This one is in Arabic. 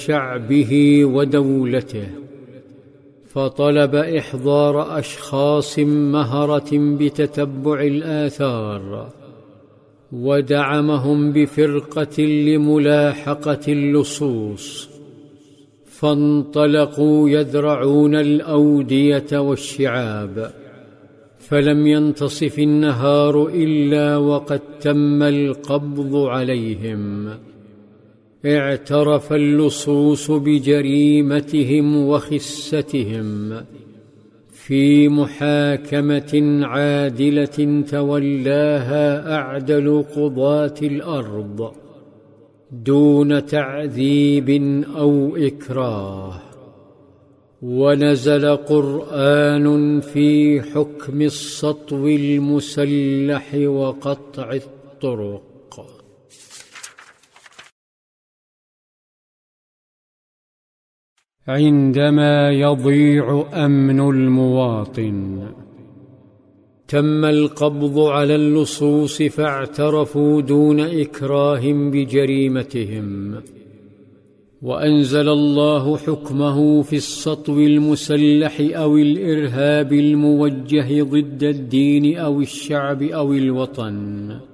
شعبه ودولته، فطلب إحضار أشخاص مهرة بتتبع الآثار، ودعمهم بفرقة لملاحقة اللصوص، فانطلقوا يذرعون الأودية والشعاب، فلم ينتصف النهار إلا وقد تم القبض عليهم. اعترف اللصوص بجريمتهم وخستهم في محاكمة عادلة تولاها أعدل قضاة الأرض دون تعذيب أو إكراه. ونزل قرآن في حكم السطو المسلح وقطع الطرق. عندما يضيع أمن المواطن، تم القبض على اللصوص فاعترفوا دون إكراه بجريمتهم، وأنزل الله حكمه في السطو المسلح أو الإرهاب الموجه ضد الدين أو الشعب أو الوطن.